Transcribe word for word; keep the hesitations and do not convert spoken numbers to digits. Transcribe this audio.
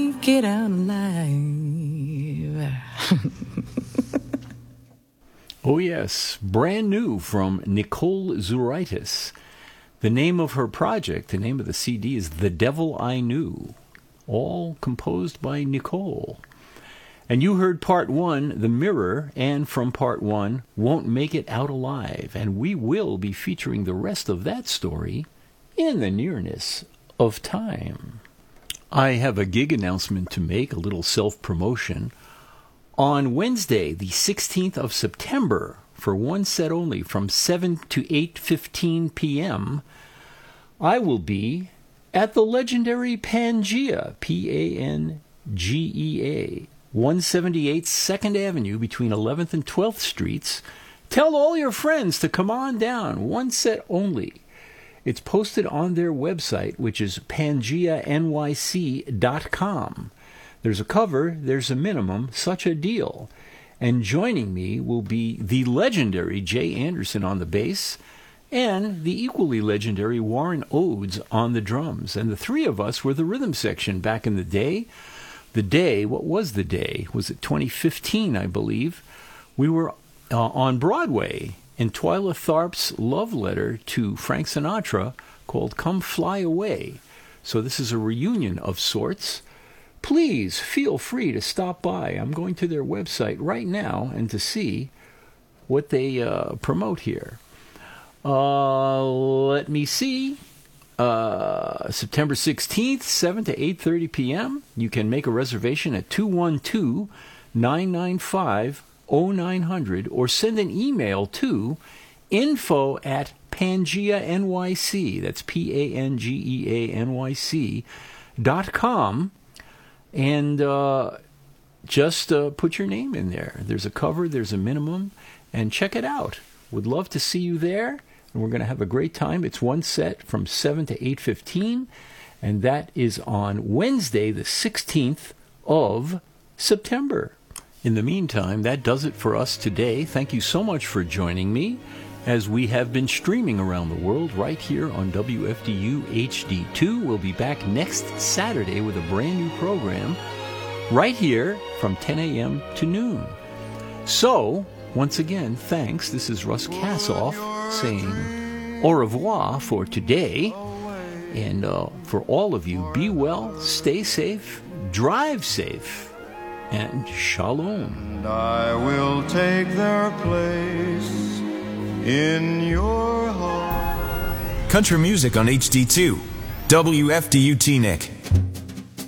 make it out alive. Oh yes, brand new from Nicole Zuraitis. The name of her project, the name of the C D is The Devil I Knew, all composed by Nicole. And you heard part one, The Mirror, and from part one, Won't Make It Out Alive. And we will be featuring the rest of that story in the nearness of time. I have a gig announcement to make, a little self-promotion. On Wednesday, the sixteenth of September, for one set only, from seven to eight fifteen p.m., I will be at the legendary Pangea, P A N G E A, one seventy-eight second Avenue between eleventh and twelfth Streets. Tell all your friends to come on down, one set only. It's posted on their website, which is pangea N Y C dot com. There's a cover, there's a minimum, such a deal. And joining me will be the legendary Jay Anderson on the bass and the equally legendary Warren Oates on the drums. And the three of us were the rhythm section back in the day. The day, what was the day? Was it twenty fifteen, I believe? We were uh, on Broadway in Twyla Tharp's love letter to Frank Sinatra called Come Fly Away. So this is a reunion of sorts. Please feel free to stop by. I'm going to their website right now and to see what they uh, promote here. Uh, let me see. Uh, September sixteenth, seven to eight thirty p.m. You can make a reservation at two one two, nine nine five, zero nine zero zero or send an email to info at Pangea N Y C. That's P A N G E A N Y C dot com. And uh, just uh, put your name in there. There's a cover, there's a minimum, and check it out. Would love to see you there, and we're going to have a great time. It's one set from seven to eight fifteen, and that is on Wednesday, the sixteenth of September. In the meantime, that does it for us today. Thank you so much for joining me as we have been streaming around the world right here on W F D U H D two. We'll be back next Saturday with a brand new program right here from ten a.m. to noon. So, once again, thanks. This is Russ Kassoff saying au revoir for today. And uh, for all of you, be well, stay safe, drive safe, and shalom. And I will take their place in your heart. Country music on H D two. W F D U Teaneck.